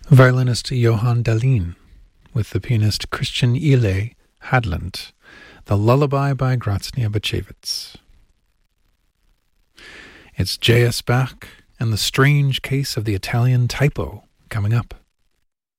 Violinist Johann Dahlin with the pianist Christian Ile Hadland, The Lullaby by Graznia Bachevitz. It's J.S. Bach and the Strange Case of the Italian Typo coming up.